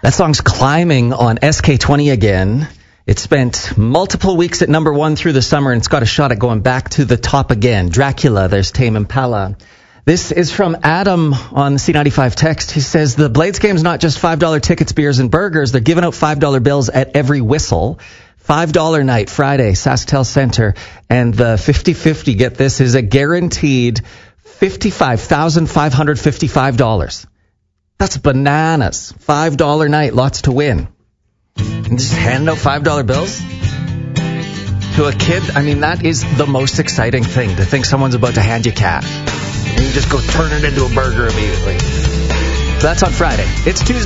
That song's climbing on SK20 again. It spent multiple weeks at number one through the summer, and it's got a shot at going back to the top again. Dracula, there's Tame Impala. This is from Adam on the C95 text. He says, the Blades game's not just $5 tickets, beers, and burgers. They're giving out $5 bills at every whistle. $5 night, Friday, SaskTel Center. And the 50-50, get this, is a guaranteed $55,555. That's bananas. $5 night, lots to win. And just hand out $5 bills to a kid. I mean, that is the most exciting thing, to think someone's about to hand you cash. And you just go turn it into a burger immediately. So that's on Friday. It's Tuesday.